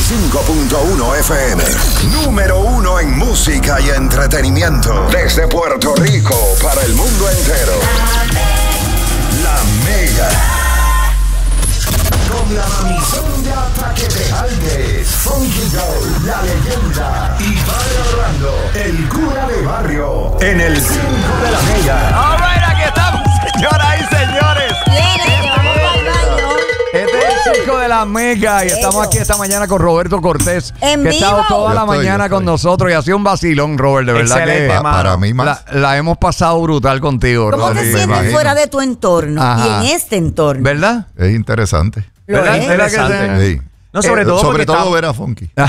95.1 FM. Número 1 en música y entretenimiento. Desde Puerto Rico para el mundo entero. La Mega. Con la mamizonga para que te jaldes. Funky Joe, la leyenda. Y Padre Orlando, el cura de barrio. En el Circo de la Mega. All right, aquí estamos, señoras y señores. Este es el Circo de la Mega y estamos aquí esta mañana con Roberto Cortés, ¿En que ha estado vivo? toda la mañana con nosotros y ha sido un vacilón, Robert, de verdad. Excelente, que para mí más. la hemos pasado brutal contigo, ¿Cómo Robert. te Sí, sientes imagino. fuera de tu entorno Ajá. y en este entorno? ¿Verdad? Es interesante. ¿Lo ¿Verdad? es? ¿Verdad que Sí. sí? No, sobre todo ver a Funky. Y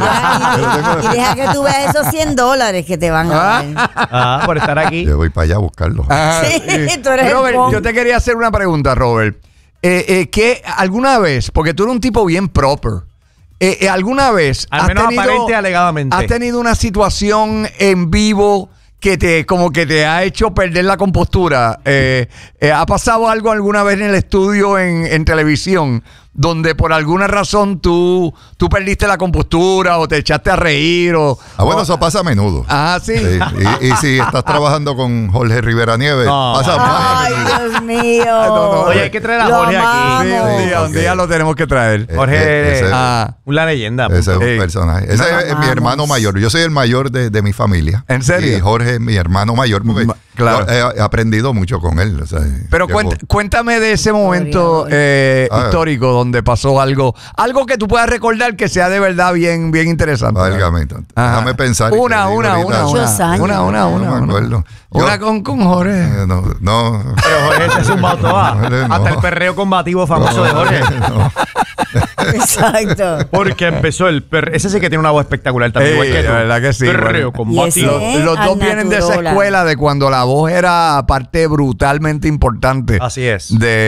deja que tú veas esos $100 que te van a dar. por estar aquí. Yo voy para allá a buscarlo. Ah, Sí, tú eres el Robert, pon. yo te quería hacer una pregunta, Robert. ¿Que alguna vez, porque tú eres un tipo bien proper, alguna vez Al menos aparente y alegadamente. has tenido una situación en vivo que te ha hecho perder la compostura? ¿Ha pasado algo alguna vez en el estudio en televisión donde por alguna razón tú perdiste la compostura o te echaste a reír? Bueno, eso pasa a menudo. Sí. Y si estás trabajando con Jorge Rivera Nieves, No. pasa Ay, Dios mío. no. Oye, hay que traer a Lo Jorge amamos. aquí. Sí, un día lo tenemos que traer. Jorge, ese- una leyenda. Ese es un Ey. personaje. Ese No, es mi hermano mayor. Yo soy el mayor de mi familia. ¿En serio? Y Jorge es mi hermano mayor. Porque Claro. yo he aprendido mucho con él. O sea, Pero cuéntame de ese momento histórico donde pasó algo que tú puedas recordar que sea de verdad bien interesante. Válgame, Ajá. déjame pensar. Una. Muchos años. No me acuerdo. Una con Jorge. No. Pero Jorge se zumbó toda. Jorge, no. Hasta el perreo combativo famoso de Jorge. No. Exacto. Porque empezó el perreo. Ese sí que tiene una voz espectacular también. igual que de tú. verdad que sí. Perreo Bueno. combativo. Y ese- Los al dos vienen de esa naturola. escuela de cuando la voz era parte brutalmente importante. Así es.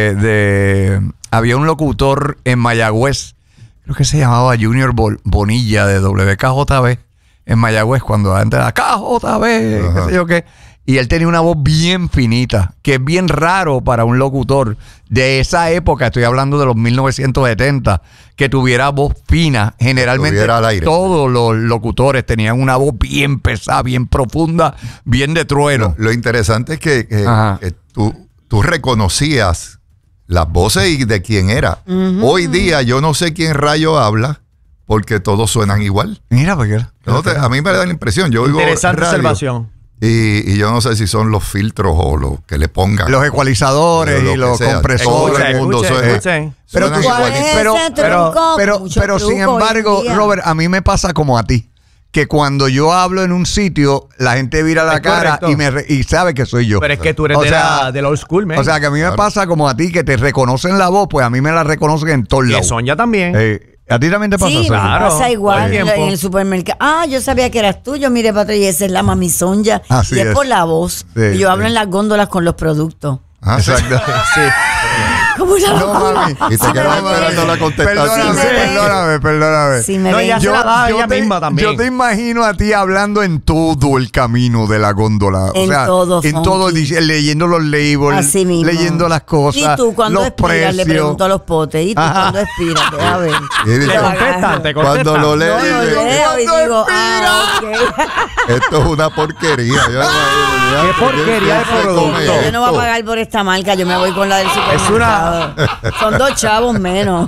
Había un locutor en Mayagüez, creo que se llamaba Junior Bonilla de WKJB en Mayagüez, cuando antes era KJB, qué sé yo qué. Y él tenía una voz bien finita, que es bien raro para un locutor de esa época, estoy hablando de los 1970, que tuviera voz fina. Generalmente Estuviera al aire. todos los locutores tenían una voz bien pesada, bien profunda, bien de trueno. Lo interesante es que Ajá. tú reconocías las voces y de quién era. Hoy día yo no sé quién rayo habla porque todos suenan igual. Mira, porque A mí me da la impresión. Yo oigo Interesante radio observación. y yo no sé si son los filtros o lo que le pongan. los ecualizadores Lo y que los sea. compresores. Todo el mundo Escuchen. Pero suenan tú- ¿Cuál igualito. es pero- ese truco? Mucho pero sin truco hoy embargo, en día. Robert, a mí me pasa como a ti, que cuando yo hablo en un sitio, la gente vira la Es cara correcto. y sabe que soy yo. Pero es que tú eres O de sea, del old school, man. O sea, que a mí me pasa como a ti, que te reconocen la voz, pues a mí me la reconocen en todos y lados. Sonia también. ¿A ti también te pasa Sí, eso? me Claro, pasa todo igual el tiempo. en el supermercado. Yo sabía que eras tú. Yo miré para atrás y esa es la mamizonja. Así Y es es. por la voz. Sí, Y yo hablo sí. en las góndolas con los productos. Exacto. Sí. ¿Cómo la No, mami. Y te quedas esperando la contestación. Perdóname. Si me No, ven- ya se la da ella misma también. Yo te imagino a ti hablando en todo el camino de la góndola. En todo, en todo, Funky. leyendo los labels, Así mismo. leyendo las cosas, Y tú cuando los expiras, le precios. pregunto a los potes. Y tú Ajá. cuando expiras, a ver. Y Te contestan, te contestan. Cuando lo No, lo lees, leo y ¿cuándo digo, expira? ok. esto es una porquería. ¿Qué porquería de producto? Yo no voy a pagar por esta marca, yo me voy con la del supermercado. Son 2 chavos menos.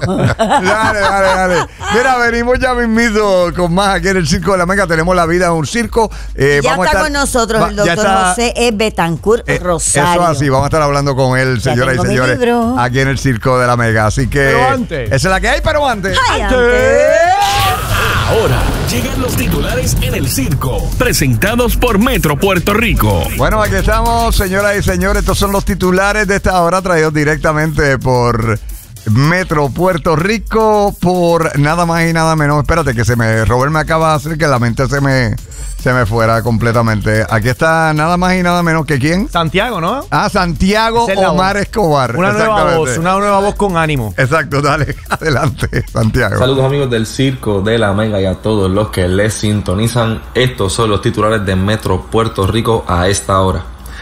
Dale. Mira, venimos ya mismito con más aquí en el Circo de la Mega. Tenemos la vida en un circo. Ya vamos a está estar- con nosotros el ya doctor está- José E. Betancourt Rosario. Eso así, vamos a estar hablando con él, Ya señoras y tengo mi señores, libro. aquí en el Circo de la Mega. Así que Pero antes. esa es la que hay, pero antes. Ay, Antes. Ahora llegan los titulares en el circo, presentados por Metro Puerto Rico. Bueno, aquí estamos, señoras y señores. Estos son los titulares de esta hora traídos directamente por Metro Puerto Rico, por nada más y nada menos. Espérate, que Robert me acaba de hacer que la mente se me fuera completamente. Aquí está nada más y nada menos que ¿quién? Santiago, ¿no? Santiago Esa es la Omar voz. Escobar. Una nueva Exactamente. voz, una nueva voz con ánimo. Exacto, dale, adelante, Santiago. Saludos amigos del Circo de la Mega y a todos los que les sintonizan. Estos son los titulares de Metro Puerto Rico a esta hora.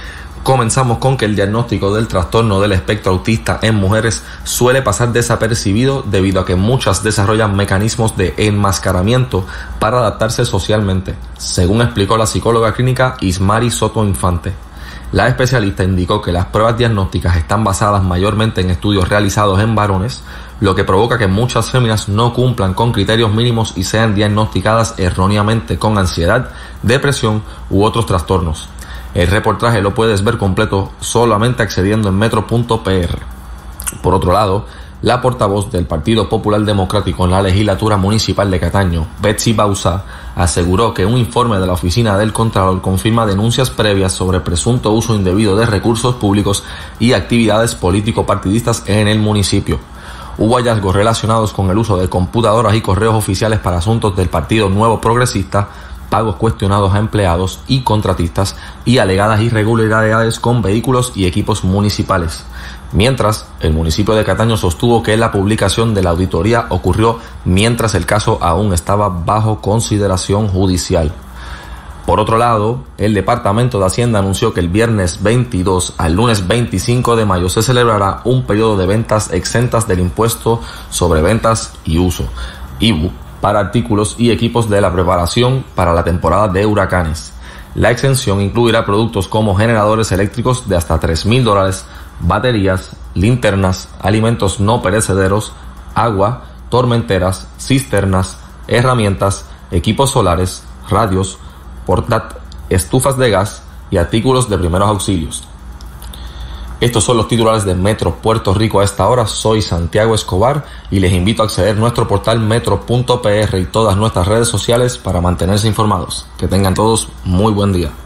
Comenzamos con que el diagnóstico del trastorno del espectro autista en mujeres suele pasar desapercibido debido a que muchas desarrollan mecanismos de enmascaramiento para adaptarse socialmente, según explicó la psicóloga clínica Ismari Soto Infante. La especialista indicó que las pruebas diagnósticas están basadas mayormente en estudios realizados en varones, lo que provoca que muchas féminas no cumplan con criterios mínimos y sean diagnosticadas erróneamente con ansiedad, depresión u otros trastornos. El reportaje lo puedes ver completo solamente accediendo en metro.pr. Por otro lado, la portavoz del Partido Popular Democrático en la legislatura municipal de Cataño, Betsy Bauzá, aseguró que un informe de la Oficina del Contralor confirma denuncias previas sobre presunto uso indebido de recursos públicos y actividades político-partidistas en el municipio. Hubo hallazgos relacionados con el uso de computadoras y correos oficiales para asuntos del Partido Nuevo Progresista, pagos cuestionados a empleados y contratistas y alegadas irregularidades con vehículos y equipos municipales. Mientras, el municipio de Cataño sostuvo que la publicación de la auditoría ocurrió mientras el caso aún estaba bajo consideración judicial. Por otro lado, el Departamento de Hacienda anunció que el viernes 22 al lunes 25 de mayo se celebrará un periodo de ventas exentas del impuesto sobre ventas y uso, IVU, para artículos y equipos de la preparación para la temporada de huracanes. La exención incluirá productos como generadores eléctricos de hasta $3,000, baterías, linternas, alimentos no perecederos, agua, tormenteras, cisternas, herramientas, equipos solares, radios, estufas de gas y artículos de primeros auxilios. Estos son los titulares de Metro Puerto Rico a esta hora. Soy Santiago Escobar y les invito a acceder a nuestro portal metro.pr y todas nuestras redes sociales para mantenerse informados. Que tengan todos muy buen día.